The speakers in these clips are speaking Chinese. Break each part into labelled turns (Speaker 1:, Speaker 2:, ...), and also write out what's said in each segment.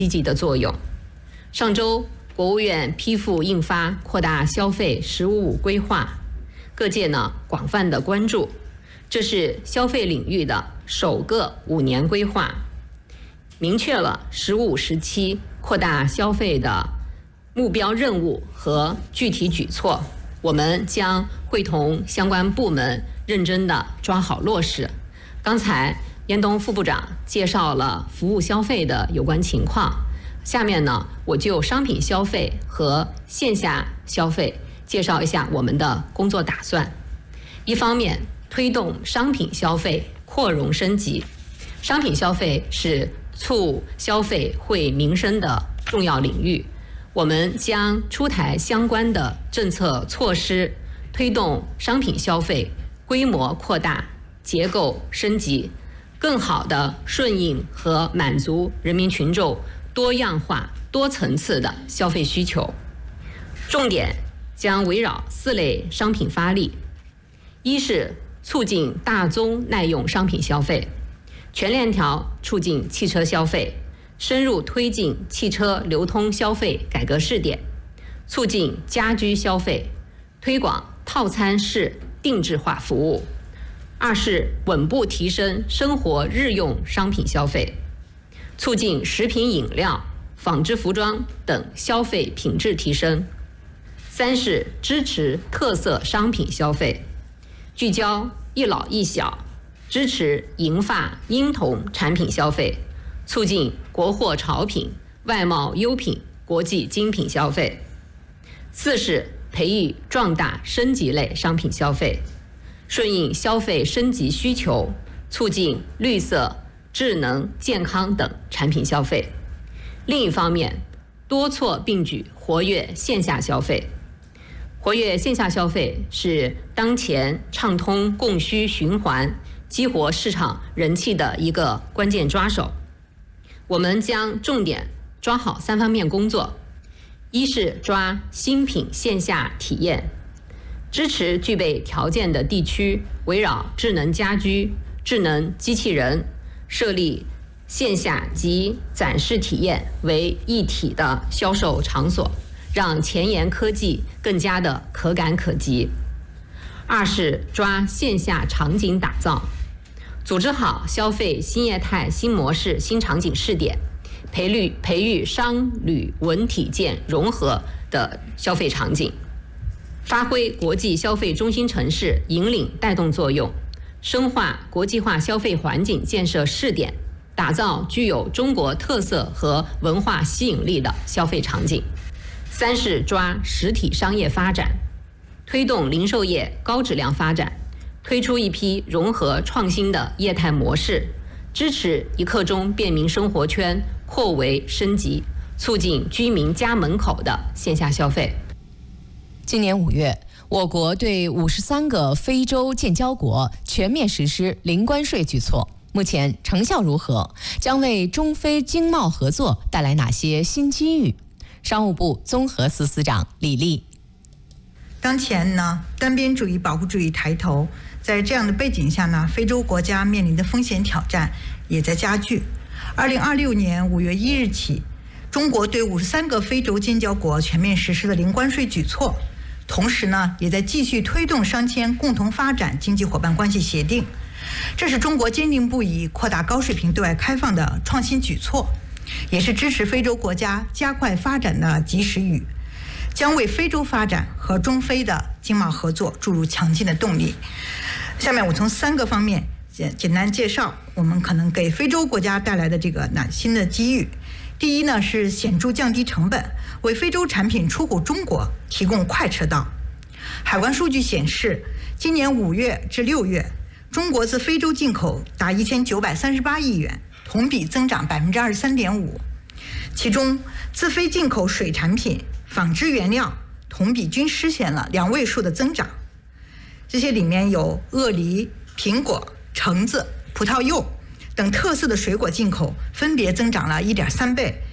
Speaker 1: 积极的作用。上周，国务院批复印发扩大消费“十五五”规划，各界呢广泛的关注。这是消费领域的首个5年规划，明确了“十五五”时期扩大消费的目标任务和具体举措。我们将会同相关部门认真的抓好落实。刚才严冬副部长介绍了服务消费的有关情况，下面呢，我就商品消费和线下消费介绍一下我们的工作打算。一方面，推动商品消费扩容升级。商品消费是促消费惠民生的重要领域，我们将出台相关的政策措施，推动商品消费规模扩大、结构升级，更好地顺应和满足人民群众多样化、多层次的消费需求。重点将围绕4类商品发力：一是促进大宗耐用商品消费，全链条促进汽车消费，深入推进汽车流通消费改革试点，促进家居消费，推广套餐式定制化服务。二是稳步提升生活日用商品消费，促进食品饮料、纺织服装等消费品质提升。三是支持特色商品消费，聚焦一老一小，支持银发婴童产品消费，促进国货潮品、外贸优品、国际精品消费。四是培育壮大升级类商品消费，顺应消费升级需求，促进绿色、智能、健康等产品消费。另一方面，多措并举活跃线下消费。活跃线下消费是当前畅通供需循环、激活市场人气的一个关键抓手。我们将重点抓好3方面工作：一是抓新品线下体验，支持具备条件的地区围绕智能家居、智能机器人，设立线下及展示体验为一体的销售场所，让前沿科技更加的可感可及。二是抓线下场景打造，组织好消费新业态、新模式、新场景试点，培育商旅文体建融合的消费场景，发挥国际消费中心城市引领带动作用，深化国际化消费环境建设试点，打造具有中国特色和文化吸引力的消费场景。三是抓实体商业发展，推动零售业高质量发展，推出一批融合创新的业态模式，支持一刻钟便民生活圈扩围升级，促进居民家门口的线下消费。
Speaker 2: 今年5月，我国对53个非洲建交国全面实施零关税举措，目前成效如何？将为中非经贸合作带来哪些新机遇？商务部综合司司长李丽。
Speaker 3: 当前呢，单边主义、保护主义抬头，在这样的背景下呢，非洲国家面临的风险挑战也在加剧。2026年5月1日起，中国对53个非洲建交国全面实施了零关税举措，同时呢，也在继续推动商签共同发展经济伙伴关系协定。这是中国坚定不移扩大高水平对外开放的创新举措，也是支持非洲国家加快发展的及时雨，将为非洲发展和中非的经贸合作注入强劲的动力。下面我从3个方面简单介绍我们可能给非洲国家带来的这个新的机遇。第一呢，是显著降低成本，为非洲产品出口中国提供快车道。海关数据显示，今年5月至6月，中国自非洲进口达1938亿元，同比增长23.5%，其中自非进口水产品、纺织原料同比均实现了2位数的增长。这些里面有鳄梨、苹果、橙子、葡萄柚等特色的水果进口分别增长了1.3倍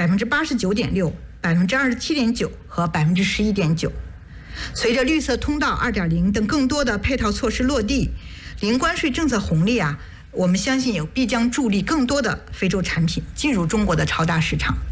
Speaker 3: ，89.6%、27.9%和11.9%。随着绿色通道2.0等更多的配套措施落地，零关税政策红利我们相信也必将助力更多的非洲产品进入中国的超大市场。